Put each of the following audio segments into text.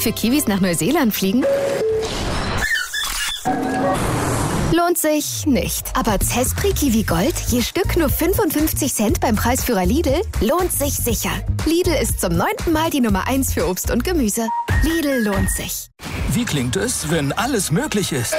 für Kiwis nach Neuseeland fliegen? Lohnt sich nicht. Aber Zespri Kiwi Gold, je Stück nur 55 Cent beim Preisführer Lidl, lohnt sich sicher. Lidl ist zum 9. Mal die Nummer 1 für Obst und Gemüse. Lidl lohnt sich. Wie klingt es, wenn alles möglich ist?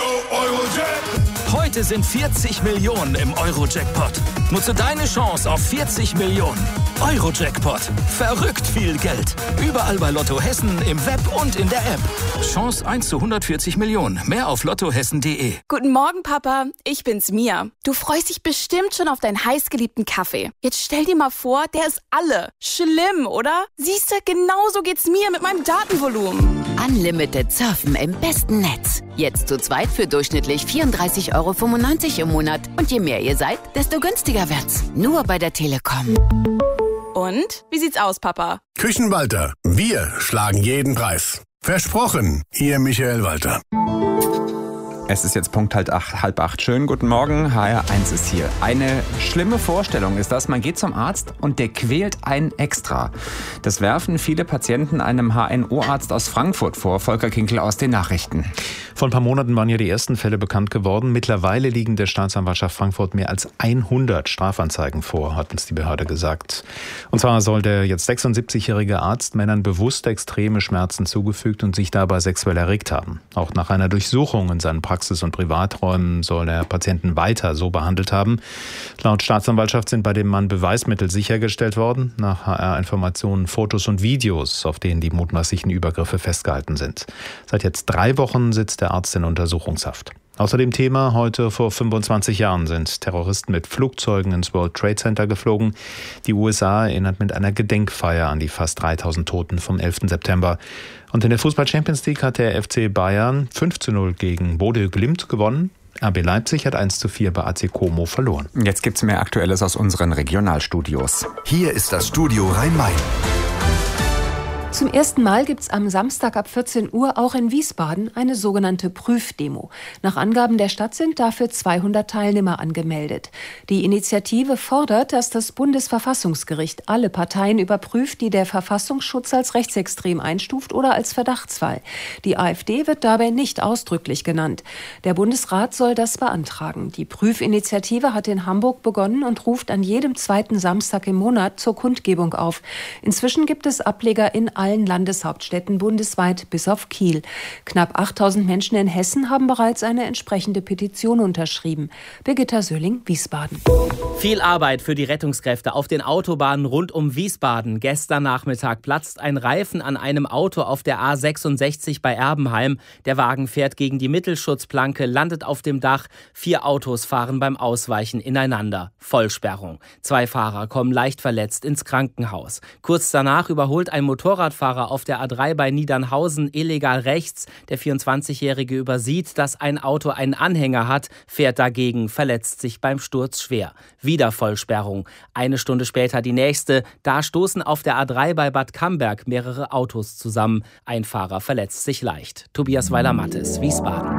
Heute sind 40 Millionen im Euro-Jackpot. Nutze deine Chance auf 40 Millionen. Euro-Jackpot. Verrückt viel Geld. Überall bei Lotto Hessen, im Web und in der App. Chance 1 zu 140 Millionen. Mehr auf lottohessen.de. Guten Morgen, Papa. Ich bin's, Mia. Du freust dich bestimmt schon auf deinen heißgeliebten Kaffee. Jetzt stell dir mal vor, der ist alle. Schlimm, oder? Siehst du, genauso geht's mir mit meinem Datenvolumen. Unlimited Surfen im besten Netz. Jetzt zu zweit für durchschnittlich 34,95 € im Monat. Und je mehr ihr seid, desto günstiger wird's. Nur bei der Telekom. Und? Wie sieht's aus, Papa? Küchenwalter. Wir schlagen jeden Preis. Versprochen. Ihr Michael Walter. Es ist jetzt Punkt halb acht. Schönen guten Morgen, HR1 ist hier. Eine schlimme Vorstellung ist das, man geht zum Arzt und der quält einen extra. Das werfen viele Patienten einem HNO-Arzt aus Frankfurt vor. Volker Kinkel aus den Nachrichten. Vor ein paar Monaten waren ja die ersten Fälle bekannt geworden. Mittlerweile liegen der Staatsanwaltschaft Frankfurt mehr als 100 Strafanzeigen vor, hat uns die Behörde gesagt. Und zwar soll der jetzt 76-jährige Arzt Männern bewusst extreme Schmerzen zugefügt und sich dabei sexuell erregt haben. Auch nach einer Durchsuchung in seinen Praxis- und Privaträumen soll der Patienten weiter so behandelt haben. Laut Staatsanwaltschaft sind bei dem Mann Beweismittel sichergestellt worden. Nach HR-Informationen Fotos und Videos, auf denen die mutmaßlichen Übergriffe festgehalten sind. Seit jetzt 3 Wochen sitzt der Arzt in Untersuchungshaft. Außer dem Thema, heute vor 25 Jahren sind Terroristen mit Flugzeugen ins World Trade Center geflogen. Die USA erinnert mit einer Gedenkfeier an die fast 3000 Toten vom 11. September. Und in der Fußball-Champions League hat der FC Bayern 5:0 gegen Bodø Glimt gewonnen. RB Leipzig hat 1:4 bei AC Como verloren. Jetzt gibt's mehr Aktuelles aus unseren Regionalstudios. Hier ist das Studio Rhein-Main. Zum ersten Mal gibt's am Samstag ab 14 Uhr auch in Wiesbaden eine sogenannte Prüfdemo. Nach Angaben der Stadt sind dafür 200 Teilnehmer angemeldet. Die Initiative fordert, dass das Bundesverfassungsgericht alle Parteien überprüft, die der Verfassungsschutz als rechtsextrem einstuft oder als Verdachtsfall. Die AfD wird dabei nicht ausdrücklich genannt. Der Bundesrat soll das beantragen. Die Prüfinitiative hat in Hamburg begonnen und ruft an jedem 2. Samstag im Monat zur Kundgebung auf. Inzwischen gibt es Ableger in allen Landeshauptstädten bundesweit bis auf Kiel. Knapp 8000 Menschen in Hessen haben bereits eine entsprechende Petition unterschrieben. Birgitta Söhling, Wiesbaden. Viel Arbeit für die Rettungskräfte auf den Autobahnen rund um Wiesbaden. Gestern Nachmittag platzt ein Reifen an einem Auto auf der A66 bei Erbenheim. Der Wagen fährt gegen die Mittelschutzplanke, landet auf dem Dach. 4 Autos fahren beim Ausweichen ineinander. Vollsperrung. 2 Fahrer kommen leicht verletzt ins Krankenhaus. Kurz danach überholt ein Motorradfahrer auf der A3 bei Niedernhausen illegal rechts. Der 24-Jährige übersieht, dass ein Auto einen Anhänger hat, fährt dagegen, verletzt sich beim Sturz schwer. Wieder Vollsperrung. 1 Stunde später die nächste. Da stoßen auf der A3 bei Bad Camberg mehrere Autos zusammen. Ein Fahrer verletzt sich leicht. Tobias Weiler-Mattes, Wiesbaden.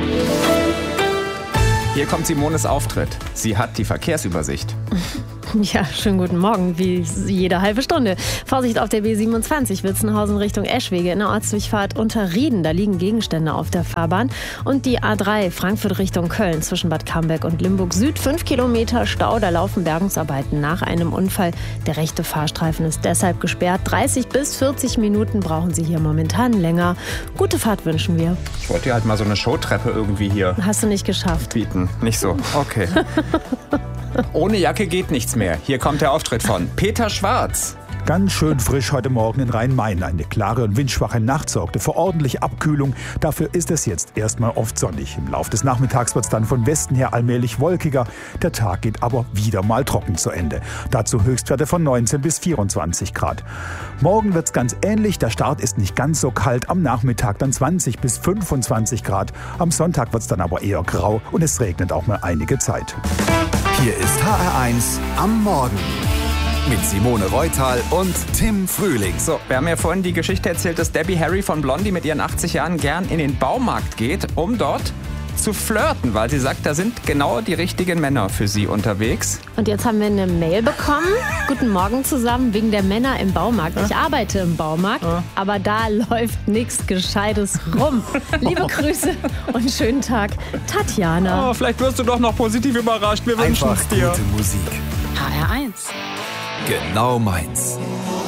Hier kommt Simones Auftritt. Sie hat die Verkehrsübersicht. Ja, schönen guten Morgen, wie jede halbe Stunde. Vorsicht auf der B27 Witzenhausen Richtung Eschwege in der Ortsdurchfahrt Unterrieden. Da liegen Gegenstände auf der Fahrbahn. Und die A3 Frankfurt Richtung Köln zwischen Bad Camberg und Limburg Süd. 5 Kilometer Stau, da laufen Bergungsarbeiten nach einem Unfall. Der rechte Fahrstreifen ist deshalb gesperrt. 30 bis 40 Minuten brauchen Sie hier momentan länger. Gute Fahrt wünschen wir. Ich wollte dir halt mal so eine Showtreppe irgendwie hier... Hast du nicht geschafft. ...bieten. Nicht so. Okay. Ohne Jacke geht nichts mehr. Hier kommt der Auftritt von Peter Schwarz. Ganz schön frisch heute Morgen in Rhein-Main. Eine klare und windschwache Nacht sorgte für ordentliche Abkühlung. Dafür ist es jetzt erstmal oft sonnig. Im Laufe des Nachmittags wird es dann von Westen her allmählich wolkiger. Der Tag geht aber wieder mal trocken zu Ende. Dazu Höchstwerte von 19 bis 24 Grad. Morgen wird es ganz ähnlich. Der Start ist nicht ganz so kalt. Am Nachmittag dann 20 bis 25 Grad. Am Sonntag wird es dann aber eher grau und es regnet auch mal einige Zeit. Hier ist HR1 am Morgen. Mit Simone Reutal und Tim Frühling. So, wir haben ja vorhin die Geschichte erzählt, dass Debbie Harry von Blondie mit ihren 80 Jahren gern in den Baumarkt geht, um dort zu flirten, weil sie sagt, da sind genau die richtigen Männer für sie unterwegs. Und jetzt haben wir eine Mail bekommen. Guten Morgen zusammen, wegen der Männer im Baumarkt. Ich arbeite im Baumarkt, aber da läuft nichts Gescheites rum. Liebe Grüße und schönen Tag, Tatjana. Oh, vielleicht wirst du doch noch positiv überrascht. Wir wünschen es dir. Gute Musik. HR1. Genau meins.